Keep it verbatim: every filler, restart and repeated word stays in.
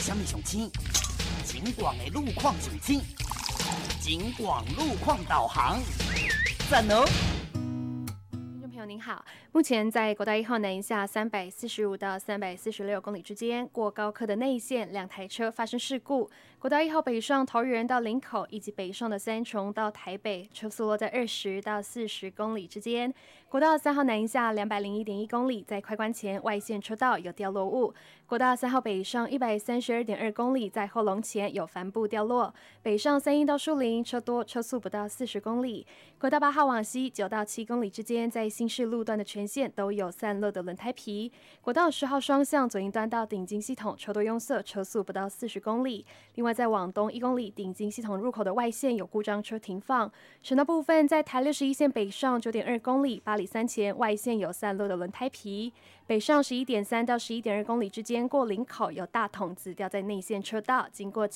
什么上青？景广的路况上青，景广路况导航，赞哦！ 听众朋友您好，目前在国道一号南一下三百四十五到三百四十六公里之间，过高科的内线两台车发生事故。国道一号北上桃园到林口，以及北上的三重到台北，车速落在二十到四十公里之间。国道三号南一下两百零一点一公里，在快关前外线车道有掉落物。国道三号北上一百三十二点二公里，在后龙前有帆布掉落。北上三义到树林车多，车速不到四十公里。国道八号往西九到七公里之间，在新市路段的全线都有散落的轮胎皮。国道十号双向左营端到顶金系统车多拥塞，车速不到四十公里。另外，在往东一公里顶金系统入口的外线有故障车停放。省道部分，在台六十一线北上九点二公里，八里三前外线有散落的轮胎皮。北上十一点三到十一点二公里之间，过林口有大筒子掉在内线车道，经过